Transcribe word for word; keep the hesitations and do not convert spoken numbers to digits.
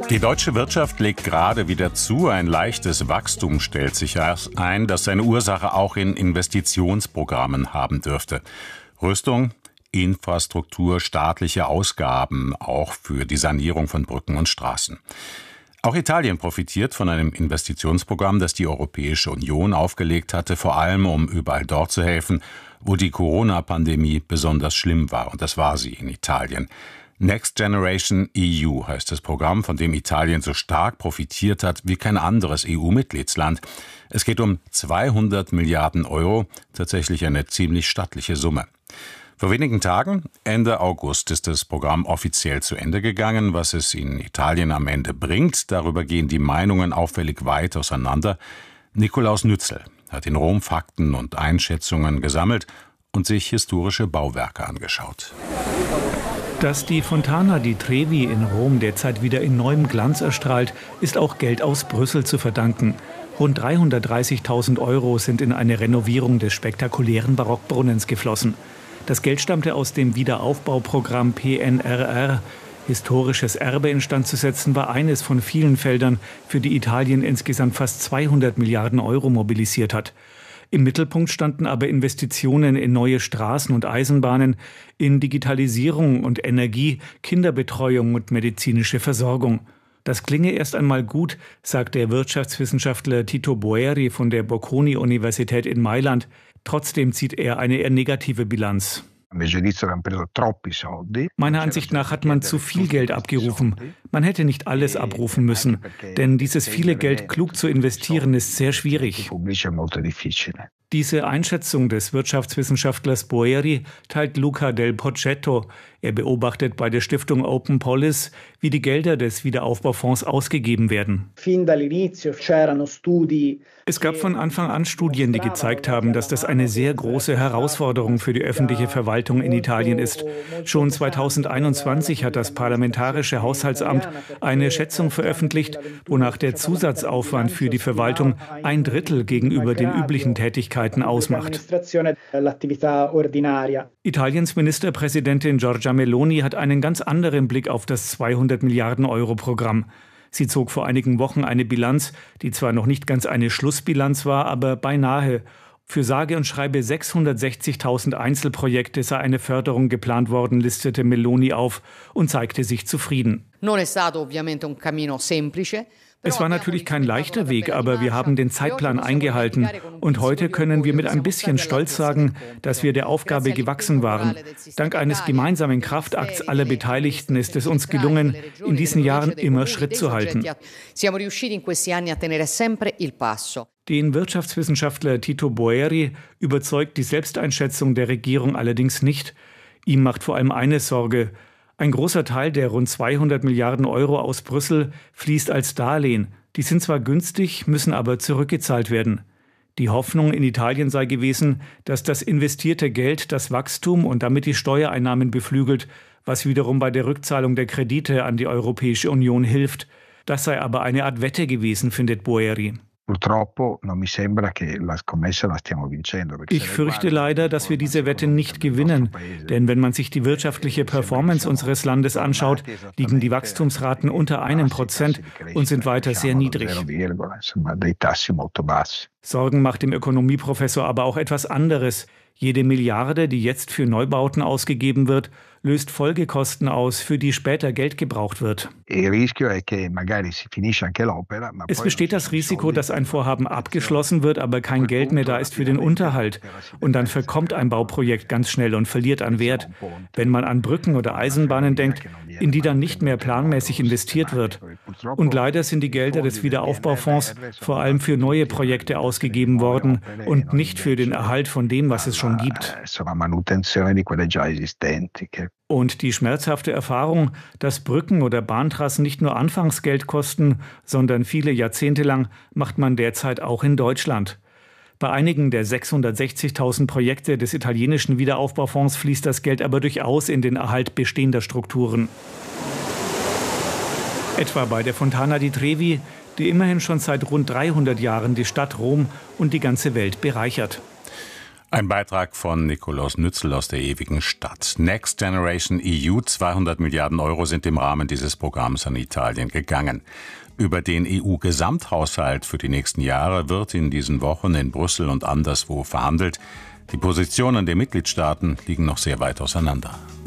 Die deutsche Wirtschaft legt gerade wieder zu. Ein leichtes Wachstum stellt sich ein, das seine Ursache auch in Investitionsprogrammen haben dürfte. Rüstung, Infrastruktur, staatliche Ausgaben, auch für die Sanierung von Brücken und Straßen. Auch Italien profitiert von einem Investitionsprogramm, das die Europäische Union aufgelegt hatte, vor allem um überall dort zu helfen, wo die Corona-Pandemie besonders schlimm war. Und das war sie in Italien. Next Generation E U heißt das Programm, von dem Italien so stark profitiert hat wie kein anderes E U-Mitgliedsland. Es geht um zweihundert Milliarden Euro, tatsächlich eine ziemlich stattliche Summe. Vor wenigen Tagen, Ende August, ist das Programm offiziell zu Ende gegangen. Was es in Italien am Ende bringt, darüber gehen die Meinungen auffällig weit auseinander. Nikolaus Nützel hat in Rom Fakten und Einschätzungen gesammelt und sich historische Bauwerke angeschaut. Dass die Fontana di Trevi in Rom derzeit wieder in neuem Glanz erstrahlt, ist auch Geld aus Brüssel zu verdanken. Rund dreihundertdreißigtausend Euro sind in eine Renovierung des spektakulären Barockbrunnens geflossen. Das Geld stammte aus dem Wiederaufbauprogramm P N R R. Historisches Erbe instand zu setzen war eines von vielen Feldern, für die Italien insgesamt fast zweihundert Milliarden Euro mobilisiert hat. Im Mittelpunkt standen aber Investitionen in neue Straßen und Eisenbahnen, in Digitalisierung und Energie, Kinderbetreuung und medizinische Versorgung. Das klinge erst einmal gut, sagt der Wirtschaftswissenschaftler Tito Boeri von der Bocconi-Universität in Mailand. Trotzdem zieht er eine eher negative Bilanz. Meiner Ansicht nach hat man zu viel Geld abgerufen. Man hätte nicht alles abrufen müssen, denn dieses viele Geld klug zu investieren ist sehr schwierig. Diese Einschätzung des Wirtschaftswissenschaftlers Boeri teilt Luca Del Poccetto. Er beobachtet bei der Stiftung Open Polis, wie die Gelder des Wiederaufbaufonds ausgegeben werden. Es gab von Anfang an Studien, die gezeigt haben, dass das eine sehr große Herausforderung für die öffentliche Verwaltung in Italien ist. Schon zweitausendeinundzwanzig hat das Parlamentarische Haushaltsamt eine Schätzung veröffentlicht, wonach der Zusatzaufwand für die Verwaltung ein Drittel gegenüber den üblichen Tätigkeiten ausmacht. Italiens Ministerpräsidentin Giorgia Meloni hat einen ganz anderen Blick auf das zweihundert Milliarden Euro Programm. Sie zog vor einigen Wochen eine Bilanz, die zwar noch nicht ganz eine Schlussbilanz war, aber beinahe. Für sage und schreibe sechshundertsechzigtausend Einzelprojekte sei eine Förderung geplant worden, listete Meloni auf und zeigte sich zufrieden. Es war natürlich kein leichter Weg, aber wir haben den Zeitplan eingehalten. Und heute können wir mit ein bisschen Stolz sagen, dass wir der Aufgabe gewachsen waren. Dank eines gemeinsamen Kraftakts aller Beteiligten ist es uns gelungen, in diesen Jahren immer Schritt zu halten. Den Wirtschaftswissenschaftler Tito Boeri überzeugt die Selbsteinschätzung der Regierung allerdings nicht. Ihm macht vor allem eine Sorge: Ein großer Teil der rund zweihundert Milliarden Euro aus Brüssel fließt als Darlehen. Die sind zwar günstig, müssen aber zurückgezahlt werden. Die Hoffnung in Italien sei gewesen, dass das investierte Geld das Wachstum und damit die Steuereinnahmen beflügelt, was wiederum bei der Rückzahlung der Kredite an die Europäische Union hilft. Das sei aber eine Art Wette gewesen, findet Boeri. Ich fürchte leider, dass wir diese Wette nicht gewinnen. Denn wenn man sich die wirtschaftliche Performance unseres Landes anschaut, liegen die Wachstumsraten unter einem Prozent und sind weiter sehr niedrig. Sorgen macht dem Ökonomieprofessor aber auch etwas anderes. Jede Milliarde, die jetzt für Neubauten ausgegeben wird, löst Folgekosten aus, für die später Geld gebraucht wird. Es besteht das Risiko, dass ein Vorhaben abgeschlossen wird, aber kein Geld mehr da ist für den Unterhalt. Und dann verkommt ein Bauprojekt ganz schnell und verliert an Wert. Wenn man an Brücken oder Eisenbahnen denkt, in die dann nicht mehr planmäßig investiert wird. Und leider sind die Gelder des Wiederaufbaufonds vor allem für neue Projekte ausgegeben worden und nicht für den Erhalt von dem, was es schon gibt. Und die schmerzhafte Erfahrung, dass Brücken oder Bahntrassen nicht nur Anfangsgeld kosten, sondern viele Jahrzehnte lang, macht man derzeit auch in Deutschland. Bei einigen der sechshundertsechzigtausend Projekte des italienischen Wiederaufbaufonds fließt das Geld aber durchaus in den Erhalt bestehender Strukturen. Etwa bei der Fontana di Trevi, die immerhin schon seit rund dreihundert Jahren die Stadt Rom und die ganze Welt bereichert. Ein Beitrag von Nikolaus Nützel aus der ewigen Stadt. Next Generation E U, zweihundert Milliarden Euro sind im Rahmen dieses Programms an Italien gegangen. Über den E U-Gesamthaushalt für die nächsten Jahre wird in diesen Wochen in Brüssel und anderswo verhandelt. Die Positionen der Mitgliedstaaten liegen noch sehr weit auseinander.